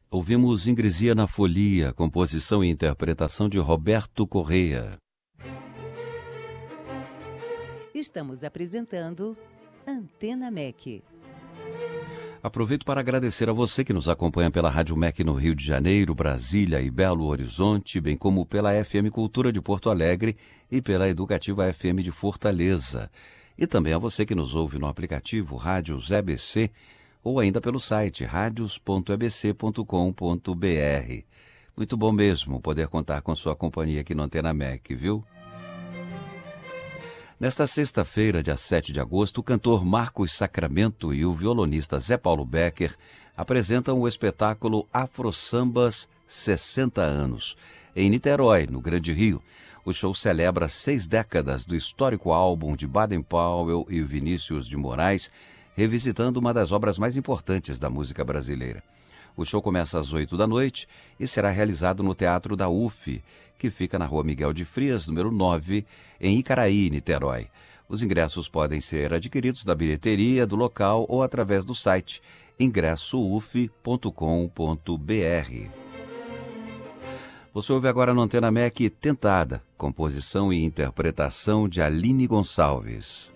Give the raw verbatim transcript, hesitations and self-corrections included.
Ouvimos Ingresia na Folia, composição e interpretação de Roberto Correia. Estamos apresentando Antena M E C. Aproveito para agradecer a você que nos acompanha pela Rádio M E C no Rio de Janeiro, Brasília e Belo Horizonte, bem como pela F M Cultura de Porto Alegre e pela Educativa F M de Fortaleza. E também a você que nos ouve no aplicativo Rádios E B C ou ainda pelo site radios ponto e b c ponto com ponto b r. Muito bom mesmo poder contar com sua companhia aqui no Antena M E C, viu? Nesta sexta-feira, dia sete de agosto, o cantor Marcos Sacramento e o violonista Zé Paulo Becker apresentam o espetáculo Afro Sambas sessenta anos, em Niterói, no Grande Rio. O show celebra seis décadas do histórico álbum de Baden Powell e Vinícius de Moraes, revisitando uma das obras mais importantes da música brasileira. O show começa às oito da noite e será realizado no Teatro da U F, que fica na Rua Miguel de Frias, número nove, em Icaraí, Niterói. Os ingressos podem ser adquiridos da bilheteria do local ou através do site ingresso u f ponto com ponto b r. Você ouve agora no Antena M E C Tentada, composição e interpretação de Aline Gonçalves.